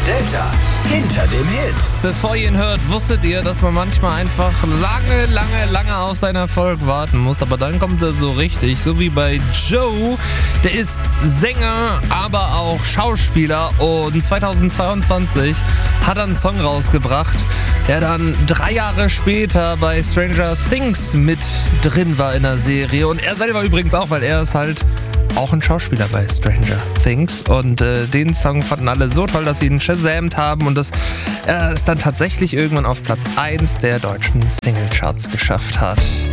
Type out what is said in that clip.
Delta hinter dem Hit. Bevor ihr ihn hört, wusstet ihr, dass man manchmal einfach lange auf seinen Erfolg warten muss. Aber dann kommt er so richtig, so wie bei Joe. Der ist Sänger, aber auch Schauspieler. Und 2022 hat er einen Song rausgebracht, der dann 3 Jahre später bei Stranger Things mit drin war in der Serie. Und er selber übrigens auch, weil er ist halt auch ein Schauspieler bei Stranger Things. Und den Song fanden alle so toll, dass sie ihn shazamt haben und das es dann tatsächlich irgendwann auf Platz 1 der deutschen Singlecharts geschafft hat.